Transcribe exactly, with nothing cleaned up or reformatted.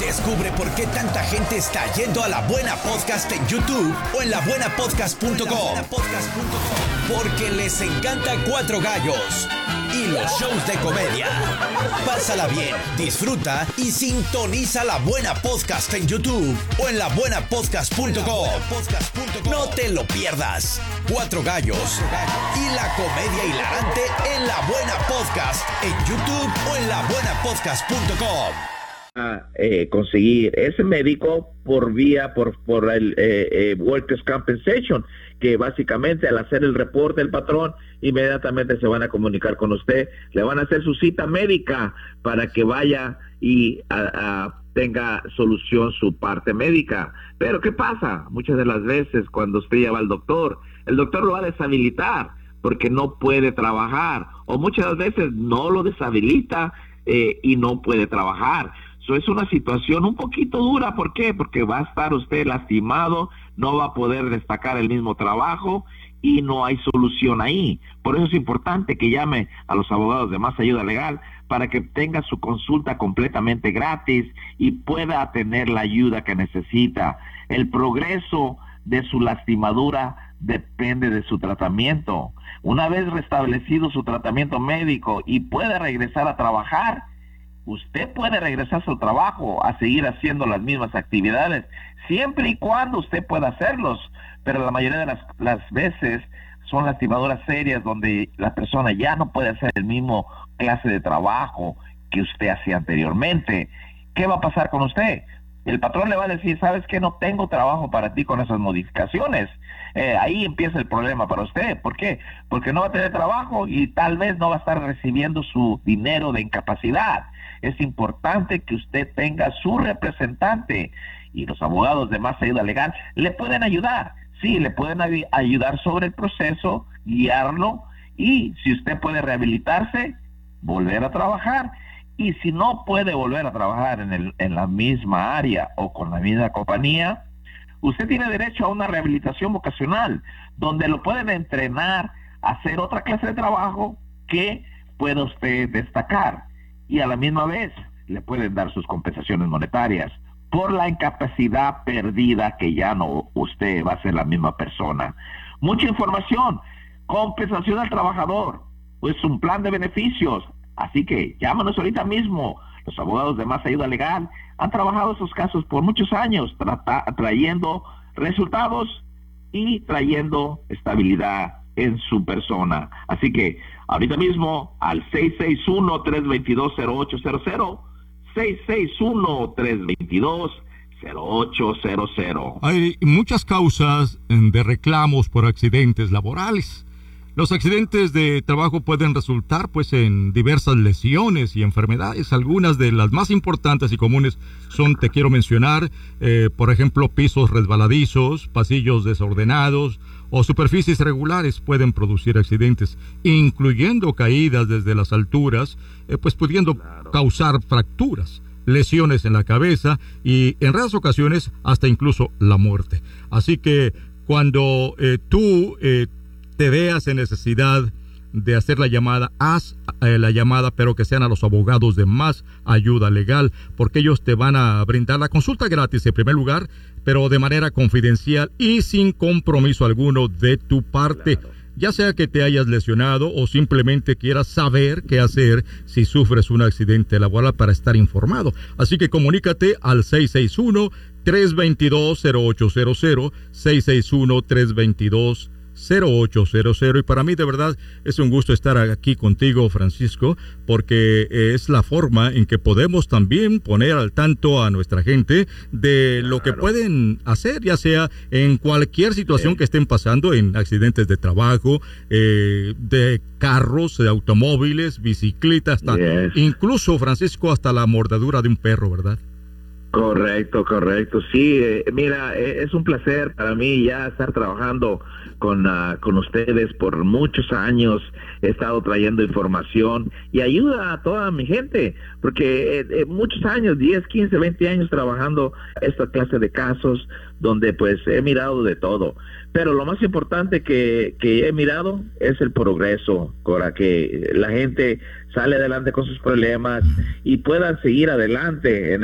Descubre por qué tanta gente está yendo a La Buena Podcast en YouTube o en la buena podcast punto com. Porque les encanta Cuatro Gallos y los shows de comedia. Pásala bien, disfruta y sintoniza La Buena Podcast en YouTube o en la buena podcast punto com. No te lo pierdas. Cuatro Gallos y la comedia hilarante en La Buena Podcast en YouTube o en la buena podcast punto com. A, eh, conseguir ese médico por vía, por, por el eh, eh, Workers' Compensation, que básicamente al hacer el reporte del patrón, inmediatamente se van a comunicar con usted, le van a hacer su cita médica para que vaya y a, a, tenga solución su parte médica. Pero ¿qué pasa? Muchas de las veces cuando usted lleva al doctor, el doctor lo va a deshabilitar porque no puede trabajar, o muchas veces no lo deshabilita eh, y no puede trabajar. Eso es una situación un poquito dura. ¿Por qué? Porque va a estar usted lastimado, no va a poder destacar el mismo trabajo y no hay solución ahí. Por eso es importante que llame a los abogados de Más Ayuda Legal para que tenga su consulta completamente gratis y pueda tener la ayuda que necesita. El progreso de su lastimadura depende de su tratamiento. Una vez restablecido su tratamiento médico y puede regresar a trabajar, usted puede regresar a su trabajo, a seguir haciendo las mismas actividades, siempre y cuando usted pueda hacerlos. Pero la mayoría de las, las veces son lastimaduras serias donde la persona ya no puede hacer el mismo clase de trabajo que usted hacía anteriormente. ¿Qué va a pasar con usted? El patrón le va a decir, ¿sabes qué? No tengo trabajo para ti con esas modificaciones. Eh, ahí empieza el problema para usted. ¿Por qué? Porque no va a tener trabajo y tal vez no va a estar recibiendo su dinero de incapacidad. Es importante que usted tenga su representante y los abogados de Más Ayuda Legal le pueden ayudar. Sí, le pueden ay- ayudar sobre el proceso, guiarlo, y si usted puede rehabilitarse, volver a trabajar. Y si no puede volver a trabajar en, el, en la misma área o con la misma compañía, usted tiene derecho a una rehabilitación vocacional, donde lo pueden entrenar a hacer otra clase de trabajo que pueda usted destacar. Y a la misma vez le pueden dar sus compensaciones monetarias por la incapacidad perdida, que ya no usted va a ser la misma persona. Mucha información, compensación al trabajador, pues un plan de beneficios. Así que llámanos ahorita mismo. Los abogados de Más Ayuda Legal han trabajado esos casos por muchos años, trata, trayendo resultados y trayendo estabilidad en su persona. Así que ahorita mismo al seis seis uno, tres dos dos, cero ocho cero cero, seis seis uno, tres dos dos, cero ocho cero cero. Hay muchas causas de reclamos por accidentes laborales. Los accidentes de trabajo pueden resultar pues en diversas lesiones y enfermedades. Algunas de las más importantes y comunes son, te quiero mencionar, eh, por ejemplo, pisos resbaladizos, pasillos desordenados o superficies irregulares pueden producir accidentes, incluyendo caídas desde las alturas, eh, pues pudiendo causar fracturas, lesiones en la cabeza y en raras ocasiones hasta incluso la muerte. Así que cuando eh, tú eh, te veas en necesidad de hacer la llamada, haz eh, la llamada, pero que sean a los abogados de Más Ayuda Legal, porque ellos te van a brindar la consulta gratis en primer lugar, pero de manera confidencial y sin compromiso alguno de tu parte. Claro. Ya sea que te hayas lesionado o simplemente quieras saber qué hacer si sufres un accidente laboral para estar informado. Así que comunícate al seis seis uno, tres dos dos, cero ocho cero cero, seis seis uno, tres dos dos, cero ocho cero cero. Y para mí de verdad es un gusto estar aquí contigo, Francisco, porque es la forma en que podemos también poner al tanto a nuestra gente de lo que pueden hacer, ya sea en cualquier situación sí. que estén pasando, en accidentes de trabajo, eh, de carros, de automóviles, bicicletas, hasta, yes. incluso, Francisco, hasta la mordedura de un perro, ¿verdad? Correcto, correcto. Sí, eh, mira, eh, es un placer para mí ya estar trabajando con, uh, con ustedes por muchos años. He estado trayendo información y ayuda a toda mi gente, porque eh, eh, muchos años, diez, quince, veinte años trabajando esta clase de casos donde pues he mirado de todo. Pero lo más importante que, que he mirado es el progreso, para que la gente sale adelante con sus problemas y puedan seguir adelante en